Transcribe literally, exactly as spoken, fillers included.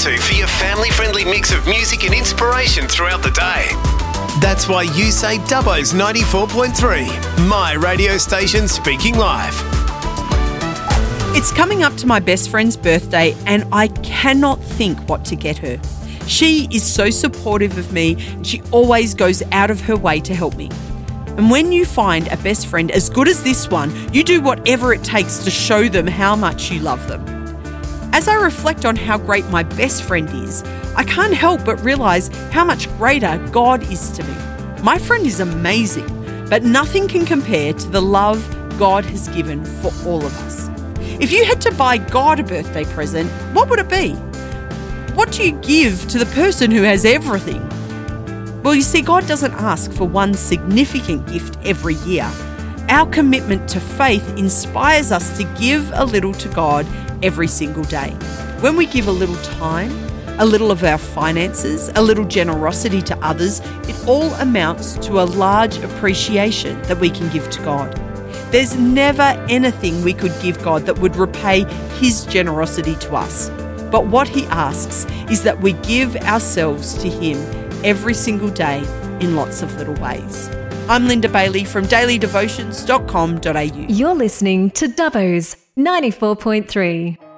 to for your family-friendly mix of music and inspiration throughout the day. That's why you say Dubbo's ninety-four point three, my radio station speaking live. It's coming up to my best friend's birthday and I cannot think what to get her. She is so supportive of me and she always goes out of her way to help me. And when you find a best friend as good as this one, you do whatever it takes to show them how much you love them. As I reflect on how great my best friend is, I can't help but realise how much greater God is to me. My friend is amazing, but nothing can compare to the love God has given for all of us. If you had to buy God a birthday present, what would it be? What do you give to the person who has everything? Well, you see, God doesn't ask for one significant gift every year. Our commitment to faith inspires us to give a little to God every single day. When we give a little time, a little of our finances, a little generosity to others, it all amounts to a large appreciation that we can give to God. There's never anything we could give God that would repay His generosity to us. But what He asks is that we give ourselves to Him every single day in lots of little ways. I'm Linda Bailey from daily devotions dot com dot a u. You're listening to Dubbo's ninety-four point three.